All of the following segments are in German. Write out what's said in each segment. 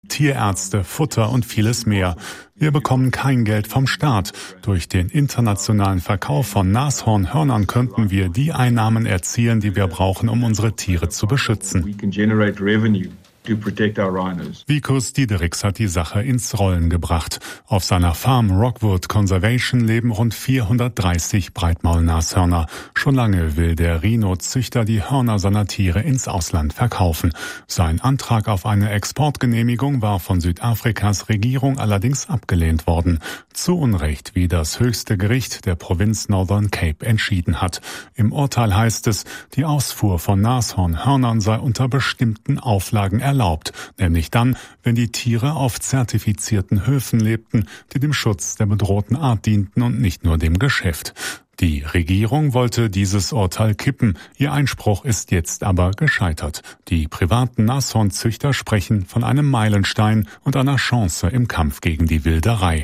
Tierärzte, Futter und vieles mehr. Wir bekommen kein Geld vom Staat. Durch den internationalen Verkauf von Nashornhörnern könnten wir die Einnahmen erzielen, die wir brauchen, um unsere Tiere zu beschützen. Vikus Diedericks hat die Sache ins Rollen gebracht. Auf seiner Farm Rockwood Conservation leben rund 430 Breitmaulnashörner. Schon lange will der Rhino-Züchter die Hörner seiner Tiere ins Ausland verkaufen. Sein Antrag auf eine Exportgenehmigung war von Südafrikas Regierung allerdings abgelehnt worden. Zu Unrecht, wie das höchste Gericht der Provinz Northern Cape entschieden hat. Im Urteil heißt es, die Ausfuhr von Nashornhörnern sei unter bestimmten Auflagen erlaubt, nämlich dann, wenn die Tiere auf zertifizierten Höfen lebten, die dem Schutz der bedrohten Art dienten und nicht nur dem Geschäft. Die Regierung wollte dieses Urteil kippen. Ihr Einspruch ist jetzt aber gescheitert. Die privaten Nashornzüchter sprechen von einem Meilenstein und einer Chance im Kampf gegen die Wilderei.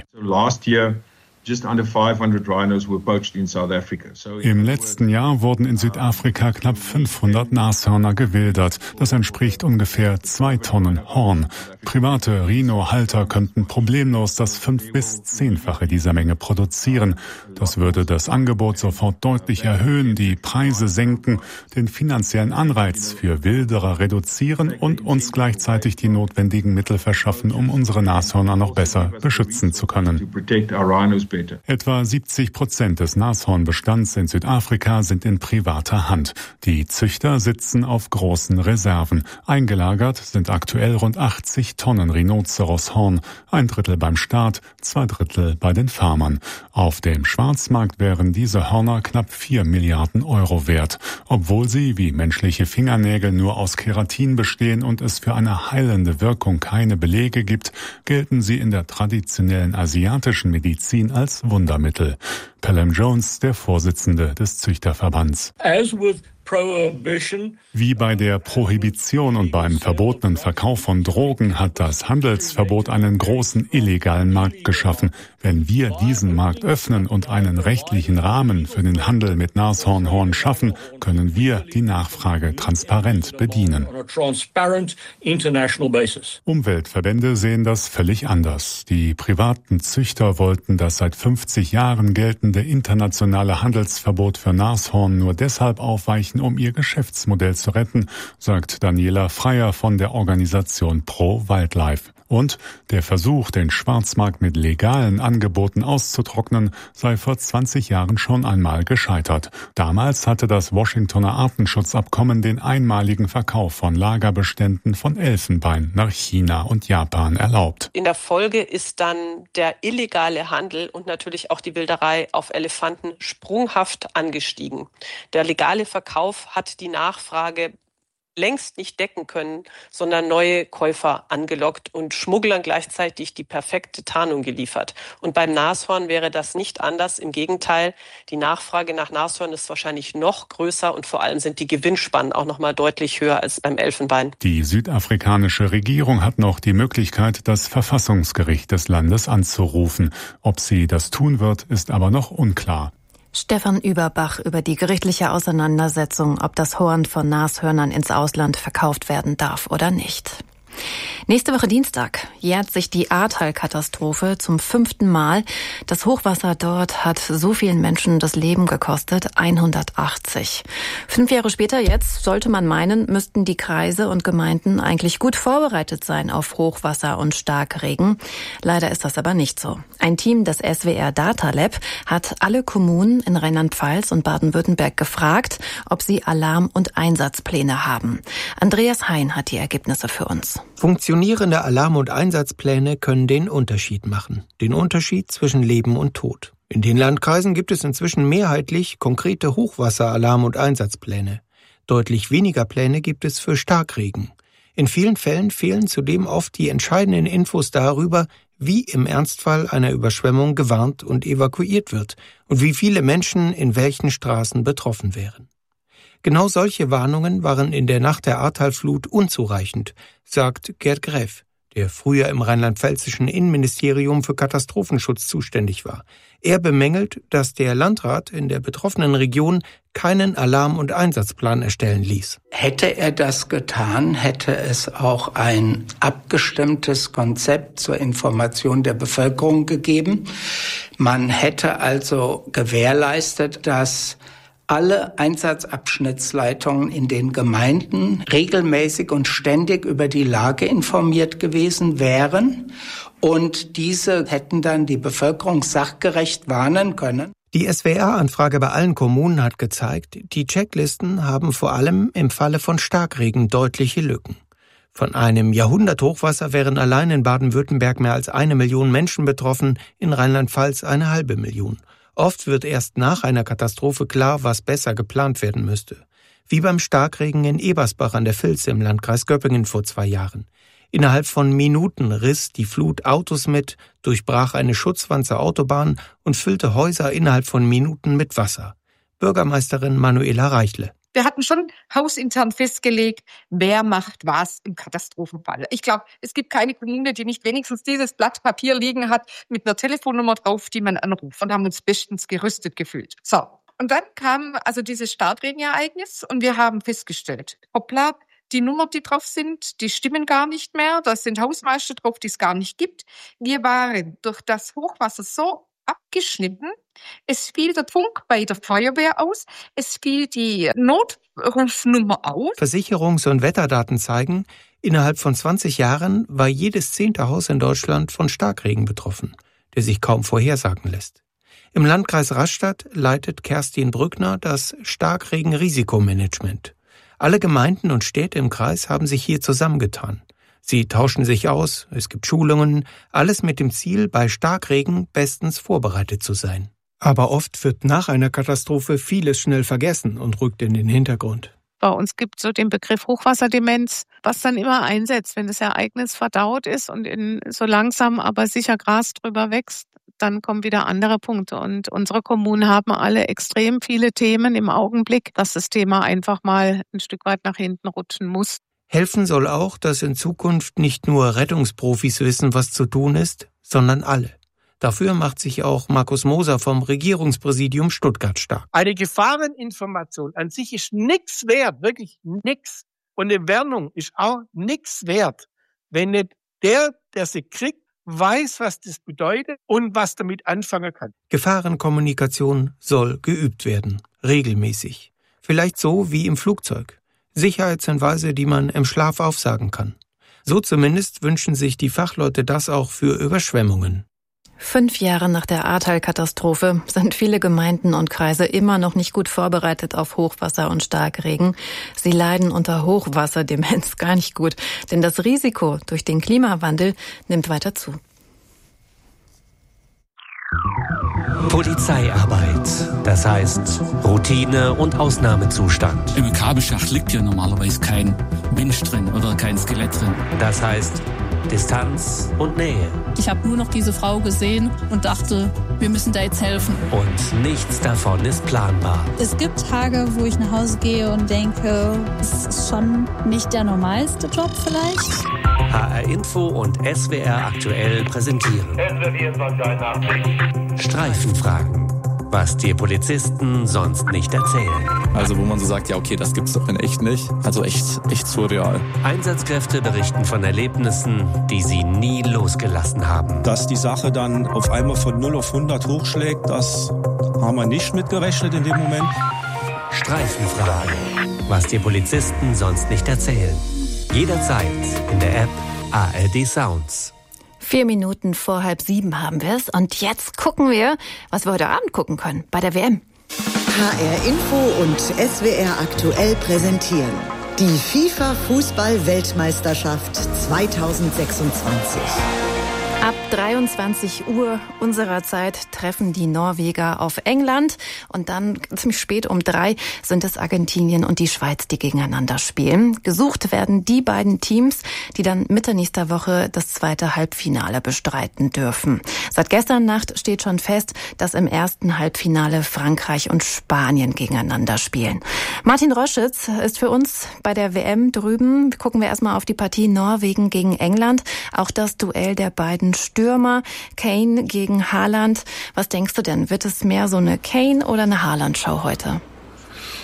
Im letzten Jahr wurden in Südafrika knapp 500 Nashörner gewildert. Das entspricht ungefähr 2 Tonnen Horn. Private Rhino-Halter könnten problemlos das 5- bis 10-fache dieser Menge produzieren. Das würde das Angebot sofort deutlich erhöhen, die Preise senken, den finanziellen Anreiz für Wilderer reduzieren und uns gleichzeitig die notwendigen Mittel verschaffen, um unsere Nashörner noch besser beschützen zu können. Etwa 70% des Nashornbestands in Südafrika sind in privater Hand. Die Züchter sitzen auf großen Reserven. Eingelagert sind aktuell rund 80 Tonnen Rhinoceroshorn, 1/3 beim Staat, 2/3 bei den Farmern. Auf dem Schwarzmarkt wären diese Hörner knapp 4 Milliarden Euro wert. Obwohl sie wie menschliche Fingernägel nur aus Keratin bestehen und es für eine heilende Wirkung keine Belege gibt, gelten sie in der traditionellen asiatischen Medizin als Wundermittel. Pelham Jones, der Vorsitzende des Züchterverbands. Wie bei der Prohibition und beim verbotenen Verkauf von Drogen hat das Handelsverbot einen großen illegalen Markt geschaffen. Wenn wir diesen Markt öffnen und einen rechtlichen Rahmen für den Handel mit Nashornhorn schaffen, können wir die Nachfrage transparent bedienen. Umweltverbände sehen das völlig anders. Die privaten Züchter wollten das seit 50 Jahren geltende internationale Handelsverbot für Nashorn nur deshalb aufweichen, um ihr Geschäftsmodell zu retten, sagt Daniela Freier von der Organisation Pro Wildlife. Und der Versuch, den Schwarzmarkt mit legalen Angeboten auszutrocknen, sei vor 20 Jahren schon einmal gescheitert. Damals hatte das Washingtoner Artenschutzabkommen den einmaligen Verkauf von Lagerbeständen von Elfenbein nach China und Japan erlaubt. In der Folge ist dann der illegale Handel und natürlich auch die Wilderei auf Elefanten sprunghaft angestiegen. Der legale Verkauf hat die Nachfrage längst nicht decken können, sondern neue Käufer angelockt und Schmugglern gleichzeitig die perfekte Tarnung geliefert. Und beim Nashorn wäre das nicht anders. Im Gegenteil, die Nachfrage nach Nashorn ist wahrscheinlich noch größer und vor allem sind die Gewinnspannen auch noch mal deutlich höher als beim Elfenbein. Die südafrikanische Regierung hat noch die Möglichkeit, das Verfassungsgericht des Landes anzurufen. Ob sie das tun wird, ist aber noch unklar. Stefan Überbach über die gerichtliche Auseinandersetzung, ob das Horn von Nashörnern ins Ausland verkauft werden darf oder nicht. Nächste Woche Dienstag jährt sich die Ahrtal-Katastrophe zum 5. Mal. Das Hochwasser dort hat so vielen Menschen das Leben gekostet, 180. 5 Jahre später jetzt, sollte man meinen, müssten die Kreise und Gemeinden eigentlich gut vorbereitet sein auf Hochwasser und Starkregen. Leider ist das aber nicht so. Ein Team des SWR Data Lab hat alle Kommunen in Rheinland-Pfalz und Baden-Württemberg gefragt, ob sie Alarm- und Einsatzpläne haben. Andreas Hein hat die Ergebnisse für uns. Funktionierende Alarm- und Einsatzpläne können den Unterschied machen. Den Unterschied zwischen Leben und Tod. In den Landkreisen gibt es inzwischen mehrheitlich konkrete Hochwasseralarm- und Einsatzpläne. Deutlich weniger Pläne gibt es für Starkregen. In vielen Fällen fehlen zudem oft die entscheidenden Infos darüber, wie im Ernstfall einer Überschwemmung gewarnt und evakuiert wird und wie viele Menschen in welchen Straßen betroffen wären. Genau solche Warnungen waren in der Nacht der Ahrtalflut unzureichend, sagt Gerd Gräf, der früher im rheinland-pfälzischen Innenministerium für Katastrophenschutz zuständig war. Er bemängelt, dass der Landrat in der betroffenen Region keinen Alarm- und Einsatzplan erstellen ließ. Hätte er das getan, hätte es auch ein abgestimmtes Konzept zur Information der Bevölkerung gegeben. Man hätte also gewährleistet, dass alle Einsatzabschnittsleitungen in den Gemeinden regelmäßig und ständig über die Lage informiert gewesen wären. Und diese hätten dann die Bevölkerung sachgerecht warnen können. Die SWR-Anfrage bei allen Kommunen hat gezeigt, die Checklisten haben vor allem im Falle von Starkregen deutliche Lücken. Von einem Jahrhunderthochwasser wären allein in Baden-Württemberg mehr als 1 Million Menschen betroffen, in Rheinland-Pfalz 500.000. Oft wird erst nach einer Katastrophe klar, was besser geplant werden müsste. Wie beim Starkregen in Ebersbach an der Vils im Landkreis Göppingen vor 2 Jahren. Innerhalb von Minuten riss die Flut Autos mit, durchbrach eine Schutzwand zur Autobahn und füllte Häuser innerhalb von Minuten mit Wasser. Bürgermeisterin Manuela Reichle. Wir hatten schon hausintern festgelegt, wer macht was im Katastrophenfall. Ich glaube, es gibt keine Kommune, die nicht wenigstens dieses Blatt Papier liegen hat mit einer Telefonnummer drauf, die man anruft, und haben uns bestens gerüstet gefühlt. So, und dann kam also dieses Starkregenereignis und wir haben festgestellt, hoppla, die Nummern, die drauf sind, die stimmen gar nicht mehr. Da sind Hausmeister drauf, die es gar nicht gibt. Wir waren durch das Hochwasser so abgeschnitten. Es fiel der Funk bei der Feuerwehr aus. Es fiel die Notrufnummer aus. Versicherungs- und Wetterdaten zeigen, innerhalb von 20 Jahren war jedes 10. Haus in Deutschland von Starkregen betroffen, der sich kaum vorhersagen lässt. Im Landkreis Rastatt leitet Kerstin Brückner das Starkregen-Risikomanagement. Alle Gemeinden und Städte im Kreis haben sich hier zusammengetan. Sie tauschen sich aus, es gibt Schulungen, alles mit dem Ziel, bei Starkregen bestens vorbereitet zu sein. Aber oft wird nach einer Katastrophe vieles schnell vergessen und rückt in den Hintergrund. Bei uns gibt es so den Begriff Hochwasserdemenz, was dann immer einsetzt, wenn das Ereignis verdaut ist und so langsam aber sicher Gras drüber wächst, dann kommen wieder andere Punkte. Und unsere Kommunen haben alle extrem viele Themen im Augenblick, dass das Thema einfach mal ein Stück weit nach hinten rutschen muss. Helfen soll auch, dass in Zukunft nicht nur Rettungsprofis wissen, was zu tun ist, sondern alle. Dafür macht sich auch Markus Moser vom Regierungspräsidium Stuttgart stark. Eine Gefahreninformation an sich ist nichts wert, wirklich nichts. Und eine Warnung ist auch nichts wert, wenn nicht der sie kriegt, weiß, was das bedeutet und was damit anfangen kann. Gefahrenkommunikation soll geübt werden, regelmäßig. Vielleicht so wie im Flugzeug. Sicherheitshinweise, die man im Schlaf aufsagen kann. So zumindest wünschen sich die Fachleute das auch für Überschwemmungen. 5 Jahre nach der Ahrtal-Katastrophe sind viele Gemeinden und Kreise immer noch nicht gut vorbereitet auf Hochwasser und Starkregen. Sie leiden unter Hochwasserdemenz gar nicht gut, denn das Risiko durch den Klimawandel nimmt weiter zu. Polizeiarbeit, das heißt Routine und Ausnahmezustand. Im Kabelschacht liegt ja normalerweise kein Mensch drin oder kein Skelett drin. Das heißt Distanz und Nähe. Ich habe nur noch diese Frau gesehen und dachte, wir müssen da jetzt helfen. Und nichts davon ist planbar. Es gibt Tage, wo ich nach Hause gehe und denke, es ist schon nicht der normalste Job vielleicht. HR Info und SWR aktuell präsentieren Streifenfragen, was dir Polizisten sonst nicht erzählen. Also wo man so sagt, ja okay, das gibt's doch in echt nicht. Also echt surreal. Einsatzkräfte berichten von Erlebnissen, die sie nie losgelassen haben. Dass die Sache dann auf einmal von 0 auf 100 hochschlägt, das haben wir nicht mitgerechnet in dem Moment. Streifenfragen, was dir Polizisten sonst nicht erzählen. Jederzeit in der App ARD Sounds. 4 Minuten vor 6:30 haben wir es. Und jetzt gucken wir, was wir heute Abend gucken können bei der WM. HR Info und SWR aktuell präsentieren die FIFA-Fußball-Weltmeisterschaft 2026. Ab 23 Uhr unserer Zeit treffen die Norweger auf England und dann ziemlich spät um 3 sind es Argentinien und die Schweiz, die gegeneinander spielen. Gesucht werden die beiden Teams, die dann Mitte nächster Woche das zweite Halbfinale bestreiten dürfen. Seit gestern Nacht steht schon fest, dass im ersten Halbfinale Frankreich und Spanien gegeneinander spielen. Martin Roschitz ist für uns bei der WM drüben. Gucken wir erstmal auf die Partie Norwegen gegen England. Auch das Duell der beiden Stürmer, Kane gegen Haaland. Was denkst du denn? Wird es mehr so eine Kane- oder eine Haaland-Show heute?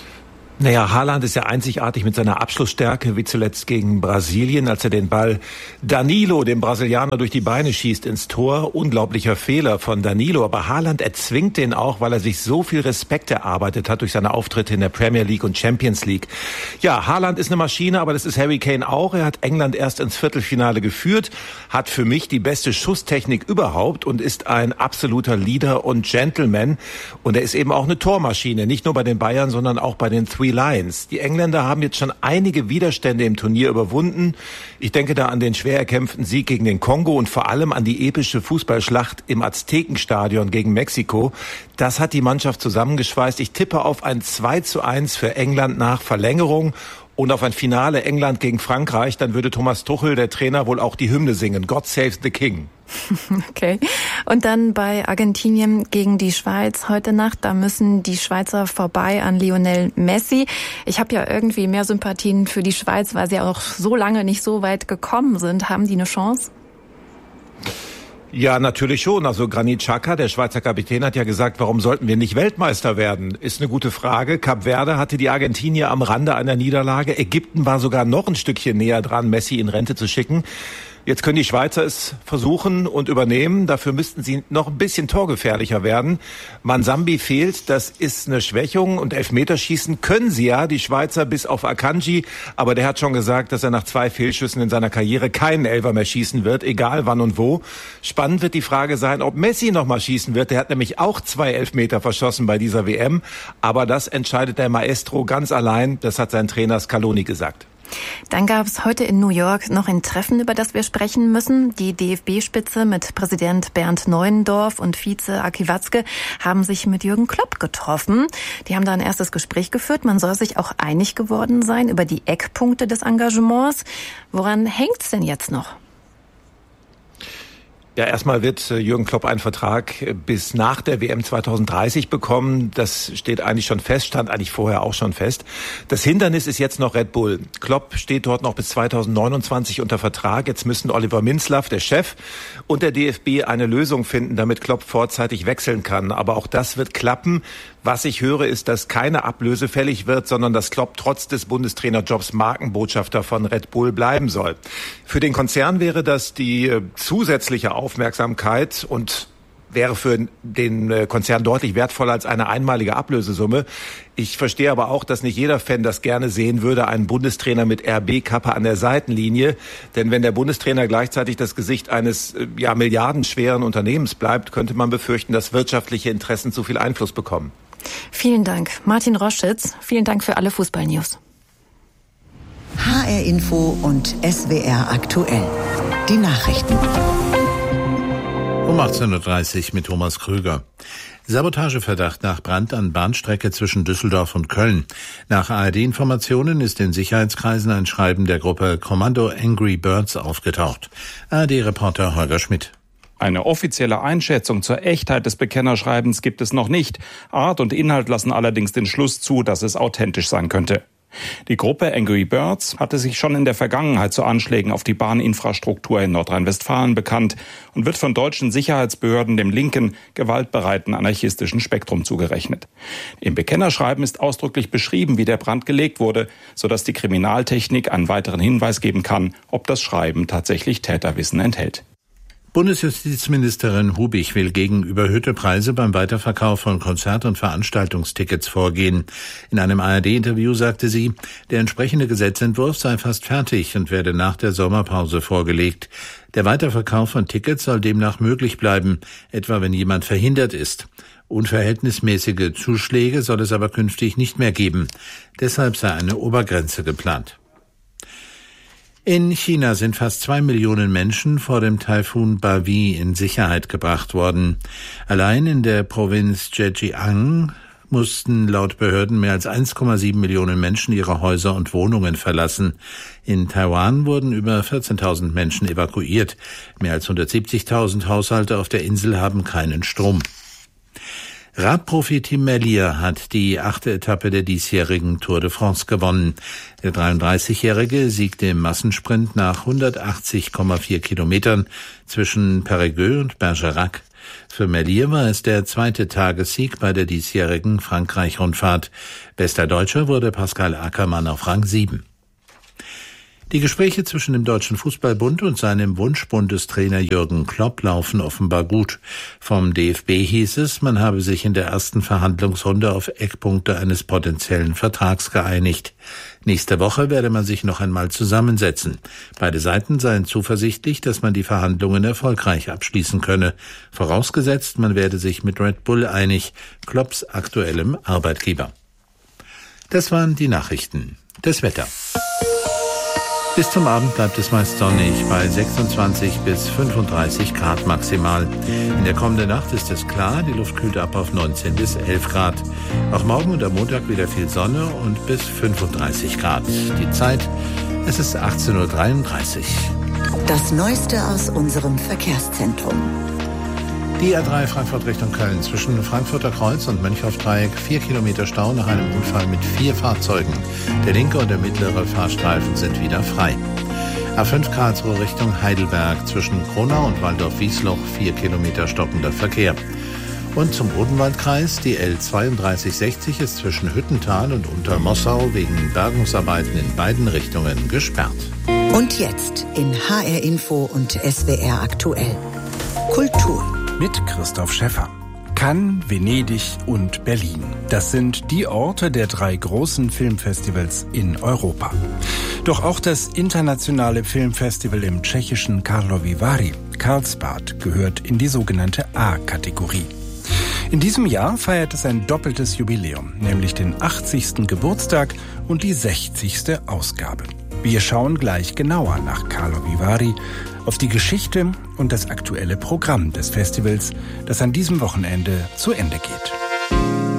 Naja, Haaland ist ja einzigartig mit seiner Abschlussstärke, wie zuletzt gegen Brasilien, als er den Ball Danilo, dem Brasilianer, durch die Beine schießt ins Tor. Unglaublicher Fehler von Danilo, aber Haaland erzwingt den auch, weil er sich so viel Respekt erarbeitet hat durch seine Auftritte in der Premier League und Champions League. Ja, Haaland ist eine Maschine, aber das ist Harry Kane auch. Er hat England erst ins Viertelfinale geführt, hat für mich die beste Schusstechnik überhaupt und ist ein absoluter Leader und Gentleman. Und er ist eben auch eine Tormaschine, nicht nur bei den Bayern, sondern auch bei den Three Lions. Die Engländer haben jetzt schon einige Widerstände im Turnier überwunden. Ich denke da an den schwer erkämpften Sieg gegen den Kongo und vor allem an die epische Fußballschlacht im Aztekenstadion gegen Mexiko. Das hat die Mannschaft zusammengeschweißt. Ich tippe auf ein 2:1 für England nach Verlängerung und auf ein Finale England gegen Frankreich. Dann würde Thomas Tuchel, der Trainer, wohl auch die Hymne singen. God save the King. Okay. Und dann bei Argentinien gegen die Schweiz heute Nacht. Da müssen die Schweizer vorbei an Lionel Messi. Ich habe ja irgendwie mehr Sympathien für die Schweiz, weil sie auch so lange nicht so weit gekommen sind. Haben die eine Chance? Ja, natürlich schon. Also Granit Xhaka, der Schweizer Kapitän, hat ja gesagt, warum sollten wir nicht Weltmeister werden? Ist eine gute Frage. Kap Verde hatte die Argentinier am Rande einer Niederlage. Ägypten war sogar noch ein Stückchen näher dran, Messi in Rente zu schicken. Jetzt können die Schweizer es versuchen und übernehmen. Dafür müssten sie noch ein bisschen torgefährlicher werden. Mansambi fehlt, das ist eine Schwächung. Und Elfmeterschießen können sie ja, die Schweizer, bis auf Akanji. Aber der hat schon gesagt, dass er nach 2 Fehlschüssen in seiner Karriere keinen Elfer mehr schießen wird, egal wann und wo. Spannend wird die Frage sein, ob Messi noch mal schießen wird. Der hat nämlich auch 2 Elfmeter verschossen bei dieser WM. Aber das entscheidet der Maestro ganz allein. Das hat sein Trainer Scaloni gesagt. Dann gab es heute in New York noch ein Treffen, über das wir sprechen müssen. Die DFB-Spitze mit Präsident Bernd Neuendorf und Vize Aki Watzke haben sich mit Jürgen Klopp getroffen. Die haben da ein erstes Gespräch geführt. Man soll sich auch einig geworden sein über die Eckpunkte des Engagements. Woran hängt's denn jetzt noch? Ja, erstmal wird Jürgen Klopp einen Vertrag bis nach der WM 2030 bekommen. Das steht eigentlich schon fest, stand eigentlich vorher auch schon fest. Das Hindernis ist jetzt noch Red Bull. Klopp steht dort noch bis 2029 unter Vertrag. Jetzt müssen Oliver Minzlaff, der Chef, und der DFB eine Lösung finden, damit Klopp vorzeitig wechseln kann. Aber auch das wird klappen. Was ich höre, ist, dass keine Ablöse fällig wird, sondern dass Klopp trotz des Bundestrainerjobs Markenbotschafter von Red Bull bleiben soll. Für den Konzern wäre das die zusätzliche Aufmerksamkeit und wäre für den Konzern deutlich wertvoller als eine einmalige Ablösesumme. Ich verstehe aber auch, dass nicht jeder Fan das gerne sehen würde, einen Bundestrainer mit RB-Kappe an der Seitenlinie. Denn wenn der Bundestrainer gleichzeitig das Gesicht eines milliardenschweren Unternehmens bleibt, könnte man befürchten, dass wirtschaftliche Interessen zu viel Einfluss bekommen. Vielen Dank. Martin Roschitz, vielen Dank für alle Fußball-News. HR Info und SWR aktuell. Die Nachrichten. Um 18:30 Uhr mit Thomas Krüger. Sabotageverdacht nach Brand an Bahnstrecke zwischen Düsseldorf und Köln. Nach ARD-Informationen ist in Sicherheitskreisen ein Schreiben der Gruppe Kommando Angry Birds aufgetaucht. ARD-Reporter Holger Schmidt. Eine offizielle Einschätzung zur Echtheit des Bekennerschreibens gibt es noch nicht. Art und Inhalt lassen allerdings den Schluss zu, dass es authentisch sein könnte. Die Gruppe Angry Birds hatte sich schon in der Vergangenheit zu Anschlägen auf die Bahninfrastruktur in Nordrhein-Westfalen bekannt und wird von deutschen Sicherheitsbehörden dem linken, gewaltbereiten anarchistischen Spektrum zugerechnet. Im Bekennerschreiben ist ausdrücklich beschrieben, wie der Brand gelegt wurde, sodass die Kriminaltechnik einen weiteren Hinweis geben kann, ob das Schreiben tatsächlich Täterwissen enthält. Bundesjustizministerin Hubig will gegen überhöhte Preise beim Weiterverkauf von Konzert- und Veranstaltungstickets vorgehen. In einem ARD-Interview sagte sie, der entsprechende Gesetzentwurf sei fast fertig und werde nach der Sommerpause vorgelegt. Der Weiterverkauf von Tickets soll demnach möglich bleiben, etwa wenn jemand verhindert ist. Unverhältnismäßige Zuschläge soll es aber künftig nicht mehr geben. Deshalb sei eine Obergrenze geplant. In China sind fast 2 Millionen Menschen vor dem Taifun Bavi in Sicherheit gebracht worden. Allein in der Provinz Zhejiang mussten laut Behörden mehr als 1,7 Millionen Menschen ihre Häuser und Wohnungen verlassen. In Taiwan wurden über 14.000 Menschen evakuiert. Mehr als 170.000 Haushalte auf der Insel haben keinen Strom. Radprofi Tim Merlier hat die 8. Etappe der diesjährigen Tour de France gewonnen. Der 33-Jährige siegte im Massensprint nach 180,4 Kilometern zwischen Périgueux und Bergerac. Für Merlier war es der zweite Tagessieg bei der diesjährigen Frankreich-Rundfahrt. Bester Deutscher wurde Pascal Ackermann auf Rang 7. Die Gespräche zwischen dem Deutschen Fußballbund und seinem Wunschbundestrainer Jürgen Klopp laufen offenbar gut. Vom DFB hieß es, man habe sich in der ersten Verhandlungsrunde auf Eckpunkte eines potenziellen Vertrags geeinigt. Nächste Woche werde man sich noch einmal zusammensetzen. Beide Seiten seien zuversichtlich, dass man die Verhandlungen erfolgreich abschließen könne. Vorausgesetzt, man werde sich mit Red Bull einig, Klopps aktuellem Arbeitgeber. Das waren die Nachrichten. Das Wetter. Bis zum Abend bleibt es meist sonnig bei 26 bis 35 Grad maximal. In der kommenden Nacht ist es klar, die Luft kühlt ab auf 19 bis 11 Grad. Auch morgen und am Montag wieder viel Sonne und bis 35 Grad. Die Zeit, es ist 18.33 Uhr. Das Neueste aus unserem Verkehrszentrum. Die A3 Frankfurt Richtung Köln zwischen Frankfurter Kreuz und Mönchhoff-Dreieck 4 Kilometer Stau nach einem Unfall mit 4 Fahrzeugen. Der linke und der mittlere Fahrstreifen sind wieder frei. A5 Karlsruhe Richtung Heidelberg zwischen Kronau und Waldorf-Wiesloch 4 Kilometer stockender Verkehr. Und zum Odenwaldkreis, die L3260 ist zwischen Hüttental und Untermossau wegen Bergungsarbeiten in beiden Richtungen gesperrt. Und jetzt in HR Info und SWR aktuell. Kultur. Mit Christoph Schäffer. Cannes, Venedig und Berlin. Das sind die Orte der 3 großen Filmfestivals in Europa. Doch auch das internationale Filmfestival im tschechischen Karlovy Vary, Karlsbad, gehört in die sogenannte A-Kategorie. In diesem Jahr feiert es ein doppeltes Jubiläum, nämlich den 80. Geburtstag und die 60. Ausgabe. Wir schauen gleich genauer nach Karlovy Vary, auf die Geschichte und das aktuelle Programm des Festivals, das an diesem Wochenende zu Ende geht.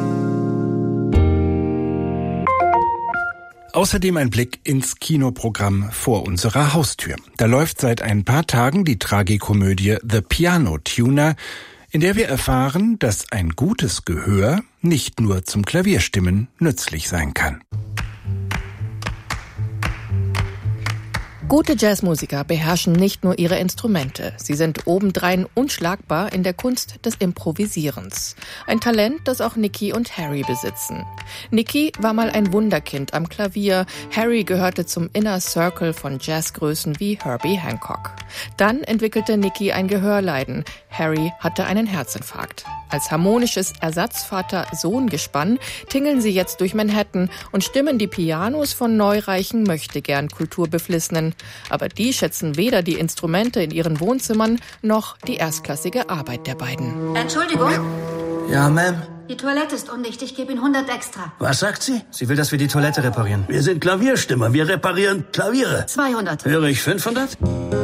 Außerdem ein Blick ins Kinoprogramm vor unserer Haustür. Da läuft seit ein paar Tagen die Tragikomödie The Piano Tuner, in der wir erfahren, dass ein gutes Gehör nicht nur zum Klavierstimmen nützlich sein kann. Gute Jazzmusiker beherrschen nicht nur ihre Instrumente, sie sind obendrein unschlagbar in der Kunst des Improvisierens. Ein Talent, das auch Nicky und Harry besitzen. Nicky war mal ein Wunderkind am Klavier, Harry gehörte zum Inner Circle von Jazzgrößen wie Herbie Hancock. Dann entwickelte Nicky ein Gehörleiden, Harry hatte einen Herzinfarkt. Als harmonisches Ersatzvater-Sohn-Gespann tingeln sie jetzt durch Manhattan und stimmen die Pianos von neureichen Möchtegern-Kulturbeflissenen. Aber die schätzen weder die Instrumente in ihren Wohnzimmern noch die erstklassige Arbeit der beiden. Entschuldigung? Ja, Ma'am? Die Toilette ist undicht, ich gebe Ihnen 100 extra. Was sagt sie? Sie will, dass wir die Toilette reparieren. Wir sind Klavierstimmer, wir reparieren Klaviere. 200. Höre ich 500?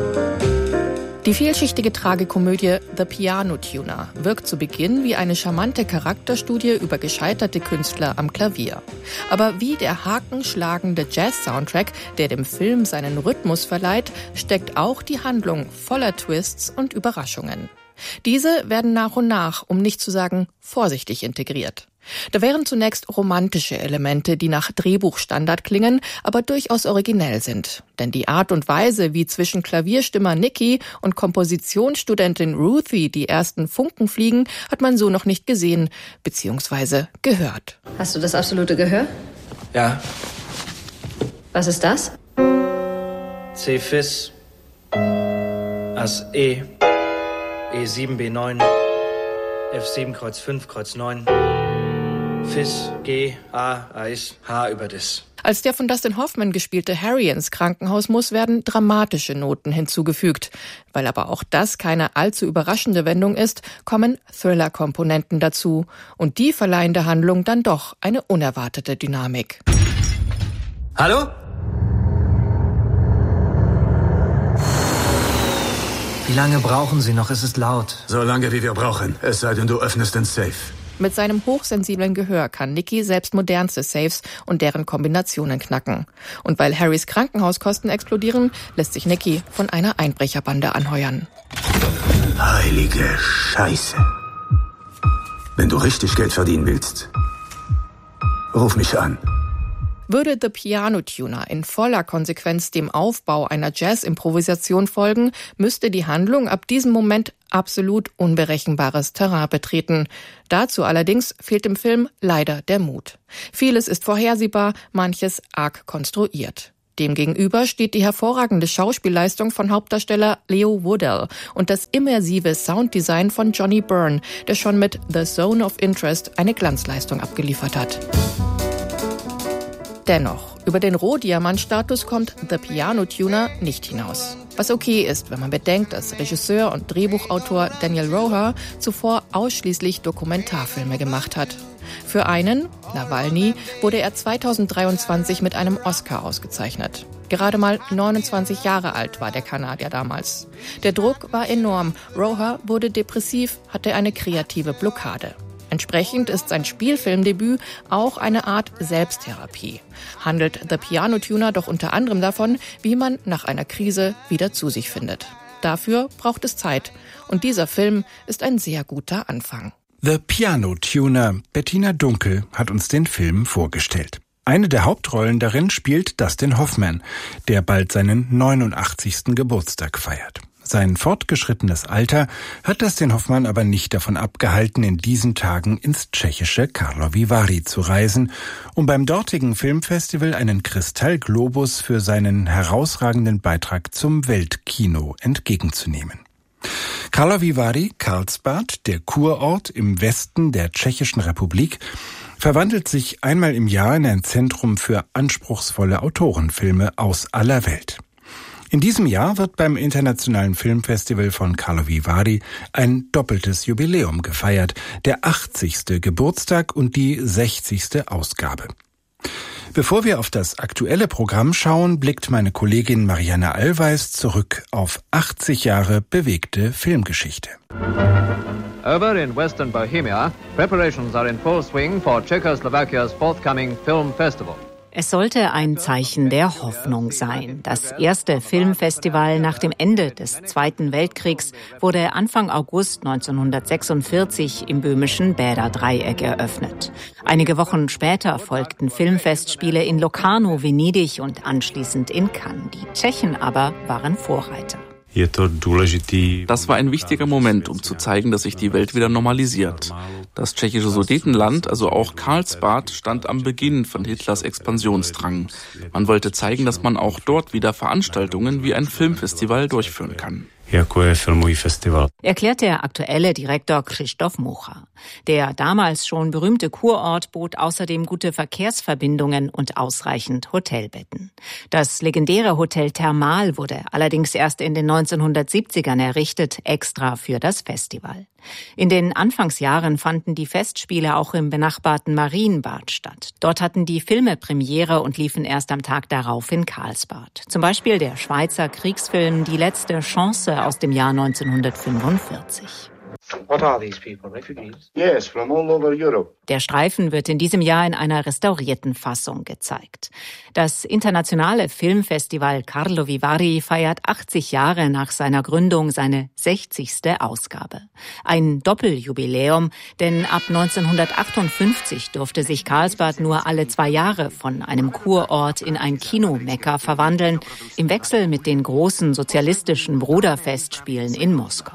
Die vielschichtige Tragikomödie The Piano Tuner wirkt zu Beginn wie eine charmante Charakterstudie über gescheiterte Künstler am Klavier. Aber wie der hakenschlagende Jazz-Soundtrack, der dem Film seinen Rhythmus verleiht, steckt auch die Handlung voller Twists und Überraschungen. Diese werden nach und nach, um nicht zu sagen vorsichtig integriert. Da wären zunächst romantische Elemente, die nach Drehbuchstandard klingen, aber durchaus originell sind. Denn die Art und Weise, wie zwischen Klavierstimmer Nicky und Kompositionsstudentin Ruthie die ersten Funken fliegen, hat man so noch nicht gesehen bzw. gehört. Hast du das absolute Gehör? Ja. Was ist das? C Fis, Ass E, E7 B9, F7 Kreuz 5 Kreuz 9. Fis, G, A, Eis, H über Dis. Als der von Dustin Hoffman gespielte Harry ins Krankenhaus muss, werden dramatische Noten hinzugefügt. Weil aber auch das keine allzu überraschende Wendung ist, kommen Thriller-Komponenten dazu. Und die verleihen der Handlung dann doch eine unerwartete Dynamik. Hallo? Wie lange brauchen Sie noch? Es ist laut. So lange, wie wir brauchen. Es sei denn, du öffnest den Safe. Mit seinem hochsensiblen Gehör kann Nicky selbst modernste Safes und deren Kombinationen knacken. Und weil Harrys Krankenhauskosten explodieren, lässt sich Nicky von einer Einbrecherbande anheuern. Heilige Scheiße. Wenn du richtig Geld verdienen willst, ruf mich an. Würde The Piano Tuner in voller Konsequenz dem Aufbau einer Jazz-Improvisation folgen, müsste die Handlung ab diesem Moment absolut unberechenbares Terrain betreten. Dazu allerdings fehlt im Film leider der Mut. Vieles ist vorhersehbar, manches arg konstruiert. Demgegenüber steht die hervorragende Schauspielleistung von Hauptdarsteller Leo Woodell und das immersive Sounddesign von Johnny Byrne, der schon mit The Zone of Interest eine Glanzleistung abgeliefert hat. Dennoch, über den Rohdiamant-Status kommt The Piano Tuner nicht hinaus. Was okay ist, wenn man bedenkt, dass Regisseur und Drehbuchautor Daniel Roher zuvor ausschließlich Dokumentarfilme gemacht hat. Für einen, Nawalny, wurde er 2023 mit einem Oscar ausgezeichnet. Gerade mal 29 Jahre alt war der Kanadier damals. Der Druck war enorm. Roher wurde depressiv, hatte eine kreative Blockade. Entsprechend ist sein Spielfilmdebüt auch eine Art Selbsttherapie. Handelt The Piano Tuner doch unter anderem davon, wie man nach einer Krise wieder zu sich findet. Dafür braucht es Zeit. Und dieser Film ist ein sehr guter Anfang. The Piano Tuner. Bettina Dunkel hat uns den Film vorgestellt. Eine der Hauptrollen darin spielt Dustin Hoffman, der bald seinen 89. Geburtstag feiert. Sein fortgeschrittenes Alter hat Dustin Hoffman aber nicht davon abgehalten, in diesen Tagen ins tschechische Karlovy Vary zu reisen, um beim dortigen Filmfestival einen Kristallglobus für seinen herausragenden Beitrag zum Weltkino entgegenzunehmen. Karlovy Vary, Karlsbad, der Kurort im Westen der Tschechischen Republik, verwandelt sich einmal im Jahr in ein Zentrum für anspruchsvolle Autorenfilme aus aller Welt. In diesem Jahr wird beim Internationalen Filmfestival von Karlovy Vary ein doppeltes Jubiläum gefeiert, der 80. Geburtstag und die 60. Ausgabe. Bevor wir auf das aktuelle Programm schauen, blickt meine Kollegin Marianne Allweis zurück auf 80 Jahre bewegte Filmgeschichte. Over in Western Bohemia, preparations are in full swing for Czechoslovakia's forthcoming film festival. Es sollte ein Zeichen der Hoffnung sein. Das erste Filmfestival nach dem Ende des Zweiten Weltkriegs wurde Anfang August 1946 im böhmischen Bäderdreieck eröffnet. Einige Wochen später folgten Filmfestspiele in Locarno, Venedig und anschließend in Cannes. Die Tschechen aber waren Vorreiter. Das war ein wichtiger Moment, um zu zeigen, dass sich die Welt wieder normalisiert. Das tschechische Sudetenland, also auch Karlsbad, stand am Beginn von Hitlers Expansionsdrang. Man wollte zeigen, dass man auch dort wieder Veranstaltungen wie ein Filmfestival durchführen kann. Erklärt der aktuelle Direktor Krzysztof Mucha. Der damals schon berühmte Kurort bot außerdem gute Verkehrsverbindungen und ausreichend Hotelbetten. Das legendäre Hotel Thermal wurde allerdings erst in den 1970ern errichtet, extra für das Festival. In den Anfangsjahren fanden die Festspiele auch im benachbarten Marienbad statt. Dort hatten die Filme Premiere und liefen erst am Tag darauf in Karlsbad. Zum Beispiel der Schweizer Kriegsfilm Die letzte Chance aus dem Jahr 1945. What are these people, refugees? Yes, from all over Europe. Der Streifen wird in diesem Jahr in einer restaurierten Fassung gezeigt. Das internationale Filmfestival Karlovy Vary feiert 80 Jahre nach seiner Gründung seine 60. Ausgabe. Ein Doppeljubiläum, denn ab 1958 durfte sich Karlsbad nur alle 2 Jahre von einem Kurort in ein Kinomekka verwandeln, im Wechsel mit den großen sozialistischen Bruderfestspielen in Moskau.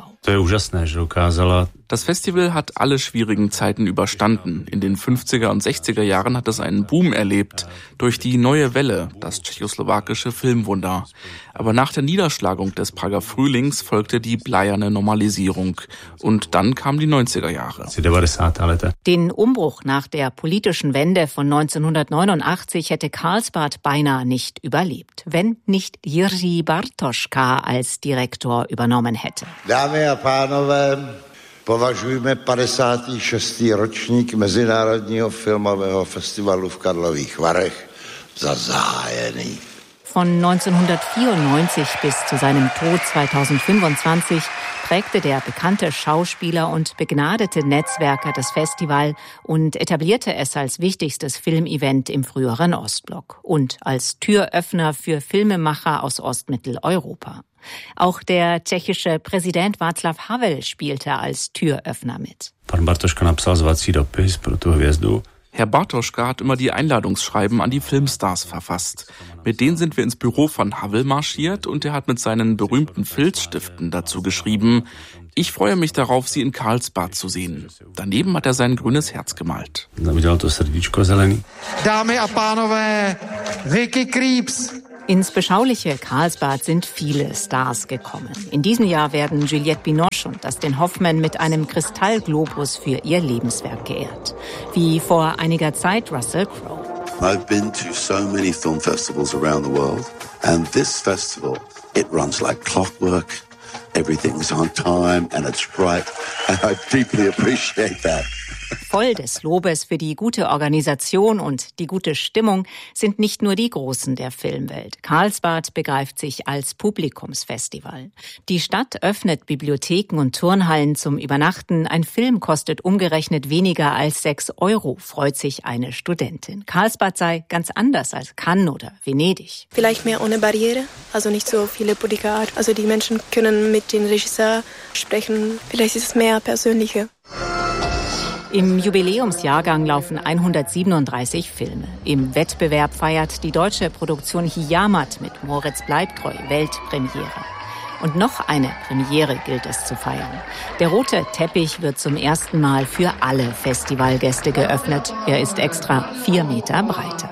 Das Festival hat alle schwierigen Zeiten überstanden. In den 50er und 60er Jahren hat es einen Boom erlebt durch die Neue Welle, das tschechoslowakische Filmwunder. Aber nach der Niederschlagung des Prager Frühlings folgte die bleierne Normalisierung. Und dann kamen die 90er Jahre. Den Umbruch nach der politischen Wende von 1989 hätte Karlsbad beinahe nicht überlebt, wenn nicht Jiří Bartoška als Direktor übernommen hätte. Dámy a pánové, považujme 56. ročník Mezinárodního filmového festivalu v Karlových Varech za zahájený. Von 1994 bis zu seinem Tod 2025 prägte der bekannte Schauspieler und begnadete Netzwerker das Festival und etablierte es als wichtigstes Filmevent im früheren Ostblock und als Türöffner für Filmemacher aus Ostmitteleuropa. Auch der tschechische Präsident Václav Havel spielte als Türöffner mit. Herr Bartoschka hat immer die Einladungsschreiben an die Filmstars verfasst. Mit denen sind wir ins Büro von Havel marschiert und er hat mit seinen berühmten Filzstiften dazu geschrieben: Ich freue mich darauf, Sie in Karlsbad zu sehen. Daneben hat er sein grünes Herz gemalt. Dámy a pánové, Vicky Krieps. Ins beschauliche Karlsbad sind viele Stars gekommen. In diesem Jahr werden Juliette Binoche und Dustin Hoffman mit einem Kristallglobus für ihr Lebenswerk geehrt. Wie vor einiger Zeit Russell Crowe. I've been to so many film festivals around the world, and this festival, it runs like clockwork. Everything's on time and it's bright, and I deeply appreciate that. Voll des Lobes für die gute Organisation und die gute Stimmung sind nicht nur die Großen der Filmwelt. Karlsbad begreift sich als Publikumsfestival. Die Stadt öffnet Bibliotheken und Turnhallen zum Übernachten. Ein Film kostet umgerechnet weniger als 6 €, freut sich eine Studentin. Karlsbad sei ganz anders als Cannes oder Venedig. Vielleicht mehr ohne Barriere, also nicht so viele Politiker. Also die Menschen können mit dem Regisseur sprechen. Vielleicht ist es mehr persönlicher. Im Jubiläumsjahrgang laufen 137 Filme. Im Wettbewerb feiert die deutsche Produktion Hijamat mit Moritz Bleibtreu Weltpremiere. Und noch eine Premiere gilt es zu feiern. Der rote Teppich wird zum ersten Mal für alle Festivalgäste geöffnet. Er ist extra 4 Meter breiter.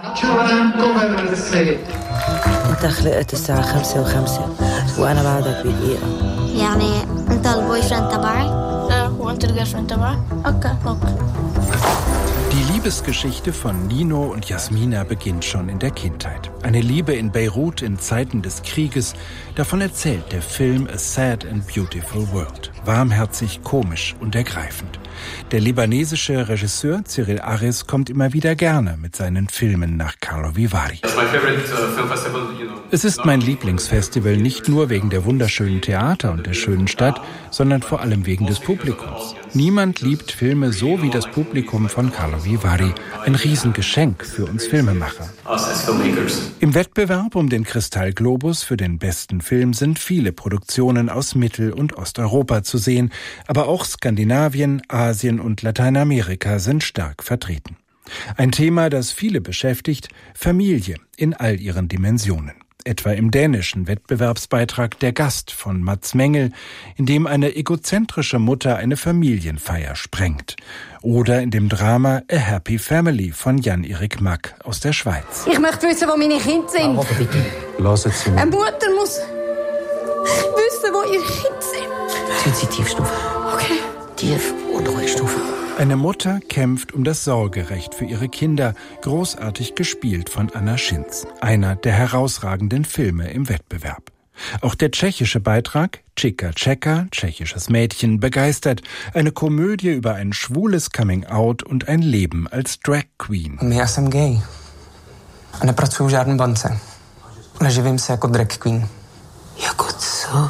Die Liebesgeschichte von Nino und Jasmina beginnt schon in der Kindheit. Eine Liebe in Beirut in Zeiten des Krieges. Davon erzählt der Film A Sad and Beautiful World. Warmherzig, komisch und ergreifend. Der libanesische Regisseur Cyril Aris kommt immer wieder gerne mit seinen Filmen nach Karlovy Vary. Es ist mein Lieblingsfestival nicht nur wegen der wunderschönen Theater und der schönen Stadt, sondern vor allem wegen des Publikums. Niemand liebt Filme so wie das Publikum von Karlovy Vary. Ein Riesengeschenk für uns Filmemacher. Im Wettbewerb um den Kristallglobus für den besten Film sind viele Produktionen aus Mittel- und Osteuropa zu sehen, aber auch Skandinavien, Asien und Lateinamerika sind stark vertreten. Ein Thema, das viele beschäftigt: Familie in all ihren Dimensionen. Etwa im dänischen Wettbewerbsbeitrag Der Gast von Mads Mengel, in dem eine egozentrische Mutter eine Familienfeier sprengt. Oder in dem Drama A Happy Family von Jan-Erik Mack aus der Schweiz. Ich möchte wissen, wo meine Kinder sind. Lass es zu. Eine Mutter muss wissen, wo ihre Kinder sind. Sind Sie Tiefstufe? Okay. Tief- und Ruhigstufe. Eine Mutter kämpft um das Sorgerecht für ihre Kinder, großartig gespielt von Anna Schinz, einer der herausragenden Filme im Wettbewerb. Auch der tschechische Beitrag Chica Čeka, tschechisches Mädchen, begeistert. Eine Komödie über ein schwules Coming-out und ein Leben als Drag Queen. Já jsem gay. A nepracuju v žádné bance. Ale živím se jako Drag Queen. Jako co?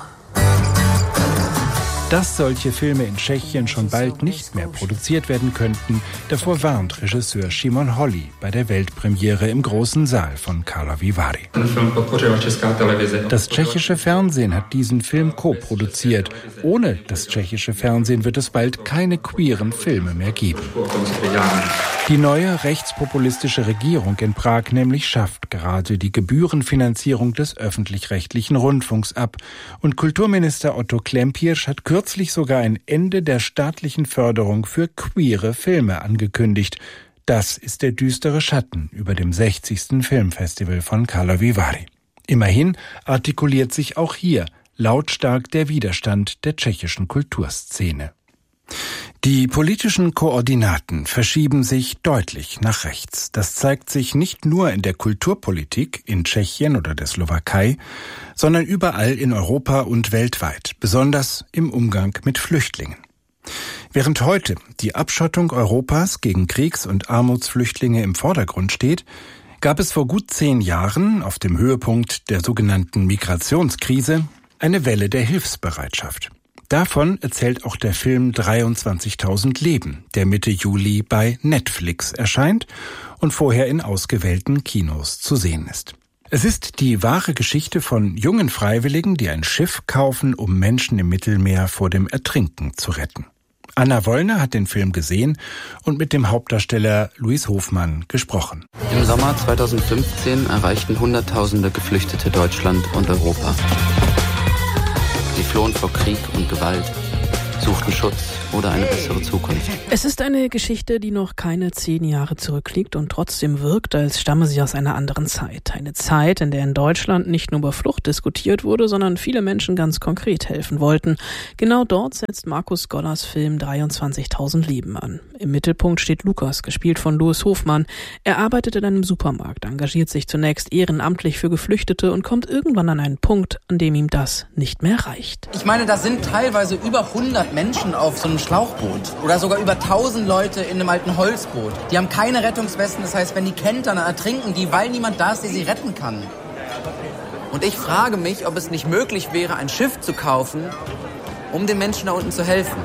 Dass solche Filme in Tschechien schon bald nicht mehr produziert werden könnten, davor warnt Regisseur Šimon Holý bei der Weltpremiere im großen Saal von Karlovy Vary. Das tschechische Fernsehen hat diesen Film co-produziert. Ohne das tschechische Fernsehen wird es bald keine queeren Filme mehr geben. Die neue rechtspopulistische Regierung in Prag nämlich schafft gerade die Gebührenfinanzierung des öffentlich-rechtlichen Rundfunks ab. Und Kulturminister Otto Klempiersch hat kürzlich sogar ein Ende der staatlichen Förderung für queere Filme angekündigt. Das ist der düstere Schatten über dem 60. Filmfestival von Karlovy Vary. Immerhin artikuliert sich auch hier lautstark der Widerstand der tschechischen Kulturszene. Die politischen Koordinaten verschieben sich deutlich nach rechts. Das zeigt sich nicht nur in der Kulturpolitik in Tschechien oder der Slowakei, sondern überall in Europa und weltweit, besonders im Umgang mit Flüchtlingen. Während heute die Abschottung Europas gegen Kriegs- und Armutsflüchtlinge im Vordergrund steht, gab es vor gut 10 Jahren auf dem Höhepunkt der sogenannten Migrationskrise eine Welle der Hilfsbereitschaft. Davon erzählt auch der Film 23.000 Leben, der Mitte Juli bei Netflix erscheint und vorher in ausgewählten Kinos zu sehen ist. Es ist die wahre Geschichte von jungen Freiwilligen, die ein Schiff kaufen, um Menschen im Mittelmeer vor dem Ertrinken zu retten. Anna Wollner hat den Film gesehen und mit dem Hauptdarsteller Louis Hofmann gesprochen. Im Sommer 2015 erreichten Hunderttausende Geflüchtete Deutschland und Europa. Sie flohen vor Krieg und Gewalt, suchten Schutz oder eine bessere Zukunft. Es ist eine Geschichte, die noch keine 10 Jahre zurückliegt und trotzdem wirkt, als stamme sie aus einer anderen Zeit. Eine Zeit, in der in Deutschland nicht nur über Flucht diskutiert wurde, sondern viele Menschen ganz konkret helfen wollten. Genau dort setzt Markus Gollers Film 23.000 Leben an. Im Mittelpunkt steht Lukas, gespielt von Louis Hofmann. Er arbeitet in einem Supermarkt, engagiert sich zunächst ehrenamtlich für Geflüchtete und kommt irgendwann an einen Punkt, an dem ihm das nicht mehr reicht. Ich meine, da sind teilweise über 100 Menschen auf so einem Schlauchboot oder sogar über 1000 Leute in einem alten Holzboot. Die haben keine Rettungswesten, das heißt, wenn die kentern, dann ertrinken die, weil niemand da ist, der sie retten kann. Und ich frage mich, ob es nicht möglich wäre, ein Schiff zu kaufen, um den Menschen da unten zu helfen.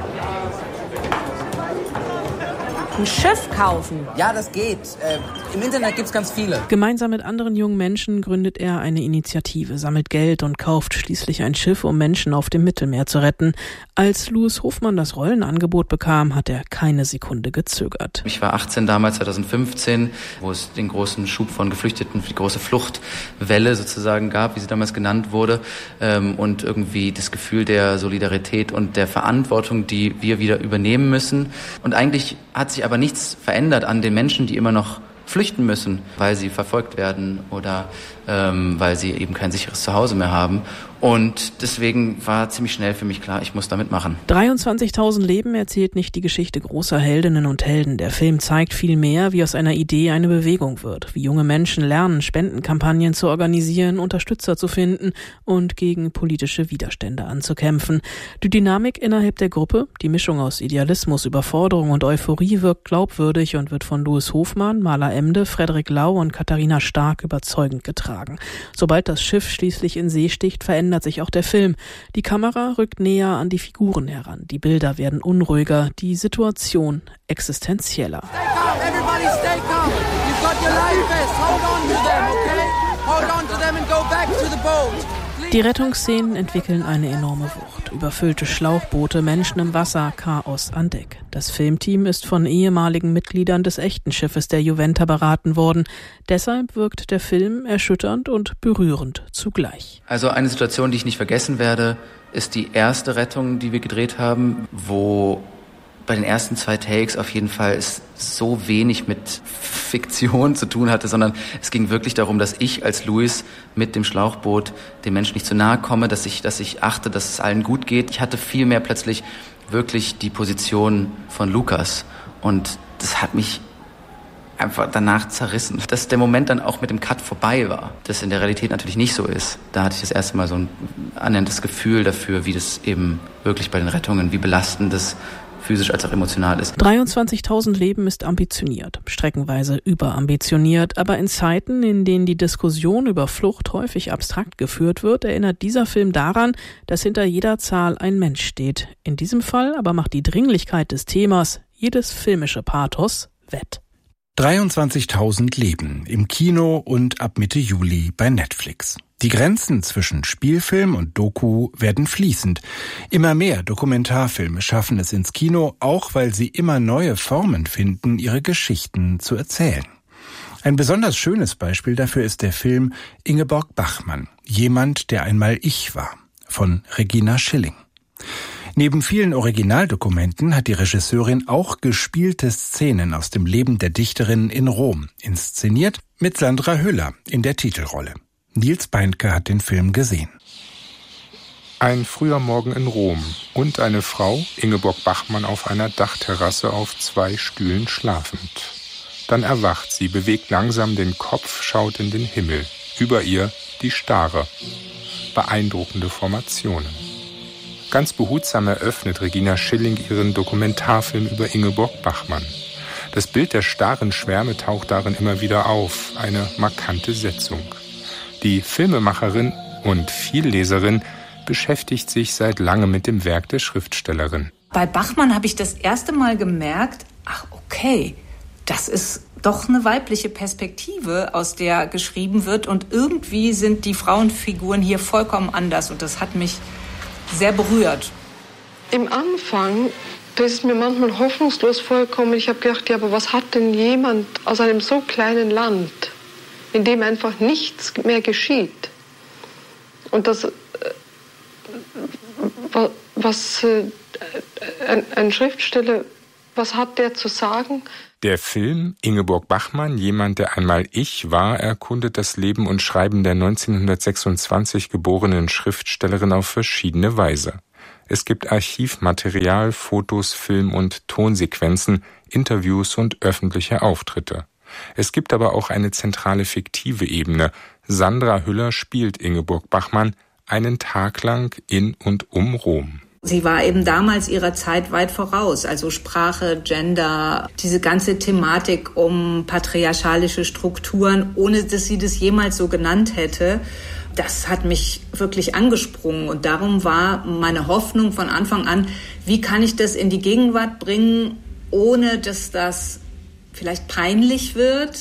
Ein Schiff kaufen? Ja, das geht. Im Internet gibt's ganz viele. Gemeinsam mit anderen jungen Menschen gründet er eine Initiative, sammelt Geld und kauft schließlich ein Schiff, um Menschen auf dem Mittelmeer zu retten. Als Louis Hofmann das Rollenangebot bekam, hat er keine Sekunde gezögert. Ich war 18 damals, 2015, wo es den großen Schub von Geflüchteten, die große Fluchtwelle sozusagen gab, wie sie damals genannt wurde, und irgendwie das Gefühl der Solidarität und der Verantwortung, die wir wieder übernehmen müssen. Und eigentlich hat sich aber nichts verändert an den Menschen, die immer noch flüchten müssen, weil sie verfolgt werden oder weil sie eben kein sicheres Zuhause mehr haben. Und deswegen war ziemlich schnell für mich klar, ich muss da mitmachen. 23.000 Leben erzählt nicht die Geschichte großer Heldinnen und Helden. Der Film zeigt vielmehr, wie aus einer Idee eine Bewegung wird, wie junge Menschen lernen, Spendenkampagnen zu organisieren, Unterstützer zu finden und gegen politische Widerstände anzukämpfen. Die Dynamik innerhalb der Gruppe, die Mischung aus Idealismus, Überforderung und Euphorie wirkt glaubwürdig und wird von Louis Hofmann, Maler Emde, Frederik Lau und Katharina Stark überzeugend getragen. Sobald das Schiff schließlich in See sticht, verändert sich auch der Film. Die Kamera rückt näher an die Figuren heran. Die Bilder werden unruhiger, die Situation existenzieller. Everybody stay calm. You've got your life vest. Hold on to them, okay? Hold on to them and go back to the boat. Die Rettungsszenen entwickeln eine enorme Wucht. Überfüllte Schlauchboote, Menschen im Wasser, Chaos an Deck. Das Filmteam ist von ehemaligen Mitgliedern des echten Schiffes der Juventa beraten worden. Deshalb wirkt der Film erschütternd und berührend zugleich. Also eine Situation, die ich nicht vergessen werde, ist die erste Rettung, die wir gedreht haben, wo bei den ersten 2 Takes auf jeden Fall es so wenig mit Fiktion zu tun hatte, sondern es ging wirklich darum, dass ich als Louis mit dem Schlauchboot den Menschen nicht zu nahe komme, dass ich achte, dass es allen gut geht. Ich hatte viel mehr plötzlich wirklich die Position von Lukas und das hat mich einfach danach zerrissen. Dass der Moment dann auch mit dem Cut vorbei war, das in der Realität natürlich nicht so ist. Da hatte ich das erste Mal so ein annäherndes Gefühl dafür, wie das eben wirklich bei den Rettungen, wie belastend das physisch als auch emotional ist. 23.000 Leben ist ambitioniert, streckenweise überambitioniert, aber in Zeiten, in denen die Diskussion über Flucht häufig abstrakt geführt wird, erinnert dieser Film daran, dass hinter jeder Zahl ein Mensch steht. In diesem Fall aber macht die Dringlichkeit des Themas jedes filmische Pathos wett. 23.000 Leben im Kino und ab Mitte Juli bei Netflix. Die Grenzen zwischen Spielfilm und Doku werden fließend. Immer mehr Dokumentarfilme schaffen es ins Kino, auch weil sie immer neue Formen finden, ihre Geschichten zu erzählen. Ein besonders schönes Beispiel dafür ist der Film Ingeborg Bachmann, Jemand, der einmal ich war, von Regina Schilling. Neben vielen Originaldokumenten hat die Regisseurin auch gespielte Szenen aus dem Leben der Dichterin in Rom inszeniert, mit Sandra Hüller in der Titelrolle. Nils Beindke hat den Film gesehen. Ein früher Morgen in Rom und eine Frau, Ingeborg Bachmann, auf einer Dachterrasse auf 2 Stühlen schlafend. Dann erwacht sie, bewegt langsam den Kopf, schaut in den Himmel. Über ihr die Stare. Beeindruckende Formationen. Ganz behutsam eröffnet Regina Schilling ihren Dokumentarfilm über Ingeborg Bachmann. Das Bild der starren Schwärme taucht darin immer wieder auf, eine markante Setzung. Die Filmemacherin und Vielleserin beschäftigt sich seit langem mit dem Werk der Schriftstellerin. Bei Bachmann habe ich das erste Mal gemerkt, ach okay, das ist doch eine weibliche Perspektive, aus der geschrieben wird. Und irgendwie sind die Frauenfiguren hier vollkommen anders und das hat mich sehr berührt. Im Anfang Das ist mir manchmal hoffnungslos vorgekommen. Ich habe gedacht, ja, aber was hat denn jemand aus einem so kleinen Land, in dem einfach nichts mehr geschieht? Und das, ein Schriftsteller, was hat der zu sagen? Der Film Ingeborg Bachmann, jemand, der einmal ich war, erkundet das Leben und Schreiben der 1926 geborenen Schriftstellerin auf verschiedene Weise. Es gibt Archivmaterial, Fotos, Film- und Tonsequenzen, Interviews und öffentliche Auftritte. Es gibt aber auch eine zentrale fiktive Ebene. Sandra Hüller spielt Ingeborg Bachmann einen Tag lang in und um Rom. Sie war eben damals ihrer Zeit weit voraus, also Sprache, Gender, diese ganze Thematik um patriarchalische Strukturen, ohne dass sie das jemals so genannt hätte. Das hat mich wirklich angesprungen und darum war meine Hoffnung von Anfang an, wie kann ich das in die Gegenwart bringen, ohne dass das vielleicht peinlich wird.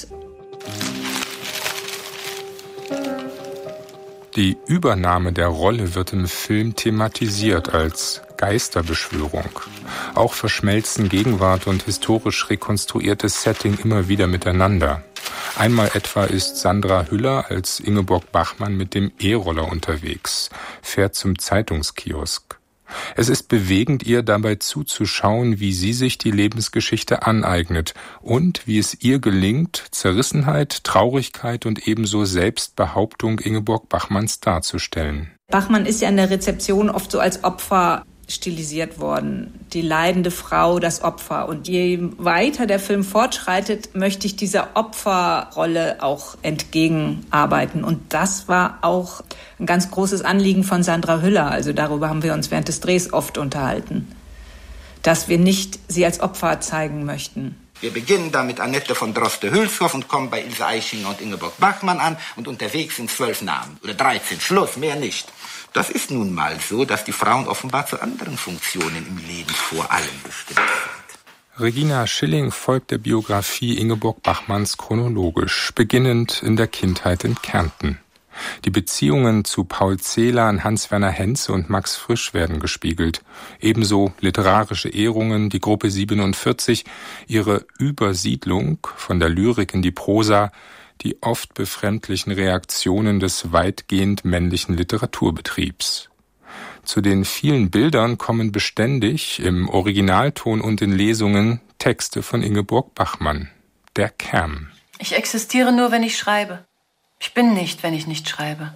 Die Übernahme der Rolle wird im Film thematisiert als Geisterbeschwörung. Auch verschmelzen Gegenwart und historisch rekonstruiertes Setting immer wieder miteinander. Einmal etwa ist Sandra Hüller als Ingeborg Bachmann mit dem E-Roller unterwegs, fährt zum Zeitungskiosk. Es ist bewegend, ihr dabei zuzuschauen, wie sie sich die Lebensgeschichte aneignet und wie es ihr gelingt, Zerrissenheit, Traurigkeit und ebenso Selbstbehauptung Ingeborg Bachmanns darzustellen. Bachmann ist ja in der Rezeption oft so als Opfer stilisiert worden. Die leidende Frau, das Opfer. Und je weiter der Film fortschreitet, möchte ich dieser Opferrolle auch entgegenarbeiten. Und das war auch ein ganz großes Anliegen von Sandra Hüller. Also darüber haben wir uns während des Drehs oft unterhalten. Dass wir nicht sie als Opfer zeigen möchten. Wir beginnen da mit Annette von Droste-Hülshoff und kommen bei Ilse Aichinger und Ingeborg Bachmann an. Und unterwegs sind 12 Namen. Oder 13. Schluss, mehr nicht. Das ist nun mal so, dass die Frauen offenbar zu anderen Funktionen im Leben vor allem bestimmt sind. Regina Schilling folgt der Biografie Ingeborg Bachmanns chronologisch, beginnend in der Kindheit in Kärnten. Die Beziehungen zu Paul Celan, Hans-Werner Henze und Max Frisch werden gespiegelt. Ebenso literarische Ehrungen, die Gruppe 47, ihre Übersiedlung von der Lyrik in die Prosa, die oft befremdlichen Reaktionen des weitgehend männlichen Literaturbetriebs. Zu den vielen Bildern kommen beständig im Originalton und in Lesungen Texte von Ingeborg Bachmann. Der Kern. Ich existiere nur, wenn ich schreibe. Ich bin nicht, wenn ich nicht schreibe.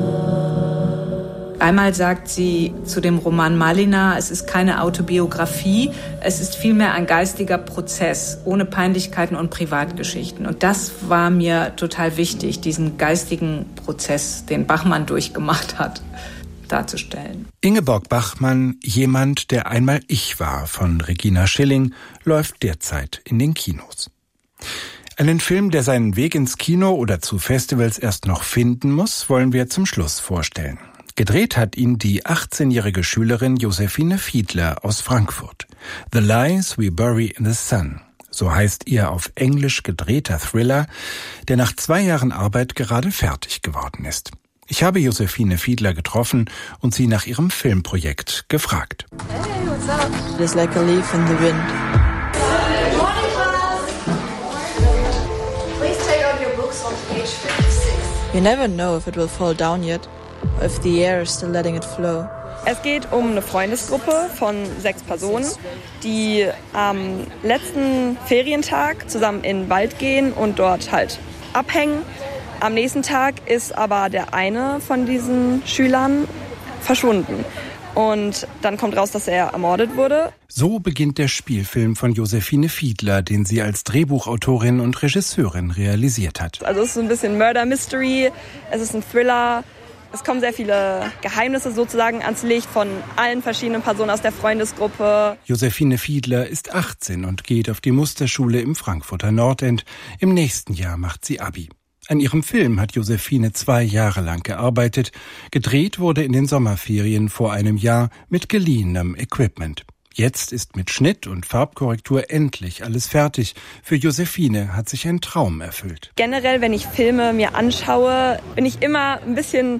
Einmal sagt sie zu dem Roman Malina, es ist keine Autobiografie, es ist vielmehr ein geistiger Prozess, ohne Peinlichkeiten und Privatgeschichten. Und das war mir total wichtig, diesen geistigen Prozess, den Bachmann durchgemacht hat, darzustellen. Ingeborg Bachmann, jemand, der einmal ich war, von Regina Schilling, läuft derzeit in den Kinos. Einen Film, der seinen Weg ins Kino oder zu Festivals erst noch finden muss, wollen wir zum Schluss vorstellen. Gedreht hat ihn die 18-jährige Schülerin Josephine Fiedler aus Frankfurt. The Lies We Bury in the Sun. So heißt ihr auf Englisch gedrehter Thriller, der nach 2 Jahren Arbeit gerade fertig geworden ist. Ich habe Josephine Fiedler getroffen und sie nach ihrem Filmprojekt gefragt. Hey, what's up? It's like a leaf in the wind. Morning, class. Please take out your books on page 56. You never know if it will fall down yet. If the air is still letting it flow. Es geht um eine Freundesgruppe von 6 Personen, die am letzten Ferientag zusammen in den Wald gehen und dort halt abhängen. Am nächsten Tag ist aber der eine von diesen Schülern verschwunden. Und dann kommt raus, dass er ermordet wurde. So beginnt der Spielfilm von Josephine Fiedler, den sie als Drehbuchautorin und Regisseurin realisiert hat. Also es ist so ein bisschen Murder Mystery, es ist ein Thriller. Es kommen sehr viele Geheimnisse sozusagen ans Licht von allen verschiedenen Personen aus der Freundesgruppe. Josephine Fiedler ist 18 und geht auf die Musterschule im Frankfurter Nordend. Im nächsten Jahr macht sie Abi. An ihrem Film hat Josephine 2 Jahre lang gearbeitet. Gedreht wurde in den Sommerferien vor einem Jahr mit geliehenem Equipment. Jetzt ist mit Schnitt und Farbkorrektur endlich alles fertig. Für Josephine hat sich ein Traum erfüllt. Generell, wenn ich Filme mir anschaue, bin ich immer ein bisschen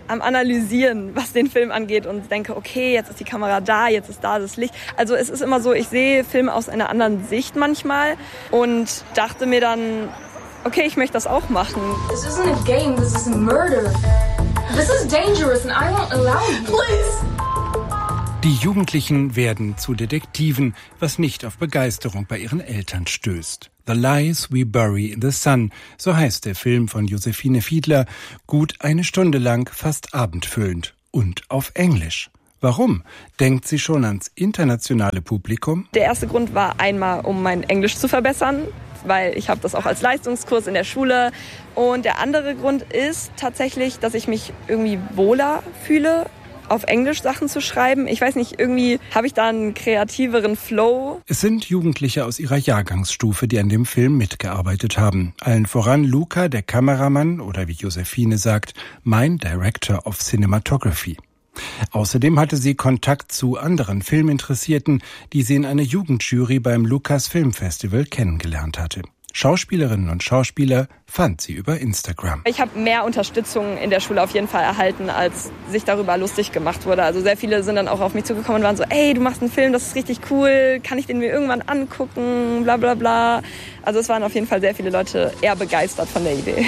am Analysieren, was den Film angeht und denke, okay, jetzt ist die Kamera da, jetzt ist da das Licht. Also es ist immer so, ich sehe Filme aus einer anderen Sicht manchmal und dachte mir dann, okay, ich möchte das auch machen. This isn't a game, this is a murder. This is dangerous and I won't allow you. Please! Die Jugendlichen werden zu Detektiven, was nicht auf Begeisterung bei ihren Eltern stößt. The Lies We Bury in the Sun, so heißt der Film von Josephine Fiedler, gut eine Stunde lang, fast abendfüllend und auf Englisch. Warum? Denkt sie schon ans internationale Publikum? Der erste Grund war einmal, um mein Englisch zu verbessern, weil ich habe das auch als Leistungskurs in der Schule. Und der andere Grund ist tatsächlich, dass ich mich irgendwie wohler fühle, auf Englisch Sachen zu schreiben. Ich weiß nicht, irgendwie habe ich da einen kreativeren Flow. Es sind Jugendliche aus ihrer Jahrgangsstufe, die an dem Film mitgearbeitet haben. Allen voran Luca, der Kameramann, oder wie Josephine sagt, mein Director of Cinematography. Außerdem hatte sie Kontakt zu anderen Filminteressierten, die sie in einer Jugendjury beim Lukas Filmfestival kennengelernt hatte. Schauspielerinnen und Schauspieler fand sie über Instagram. Ich habe mehr Unterstützung in der Schule auf jeden Fall erhalten, als sich darüber lustig gemacht wurde. Also sehr viele sind dann auch auf mich zugekommen und waren so, ey, du machst einen Film, das ist richtig cool, kann ich den mir irgendwann angucken, bla bla bla. Also es waren auf jeden Fall sehr viele Leute eher begeistert von der Idee.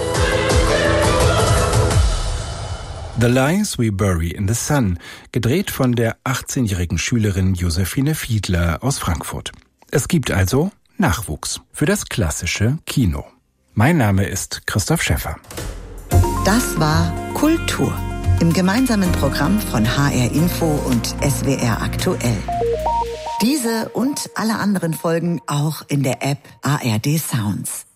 The Lies We Bury in the Sun, gedreht von der 18-jährigen Schülerin Josephine Fiedler aus Frankfurt. Es gibt also Nachwuchs für das klassische Kino. Mein Name ist Christoph Schäffer. Das war Kultur im gemeinsamen Programm von HR Info und SWR Aktuell. Diese und alle anderen Folgen auch in der App ARD Sounds.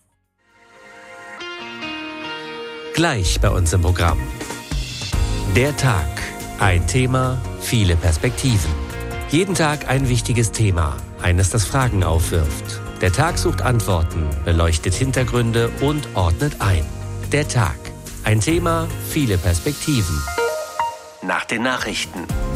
Gleich bei uns im Programm. Der Tag. Ein Thema, viele Perspektiven. Jeden Tag ein wichtiges Thema, eines, das Fragen aufwirft. Der Tag sucht Antworten, beleuchtet Hintergründe und ordnet ein. Der Tag. Ein Thema, viele Perspektiven. Nach den Nachrichten.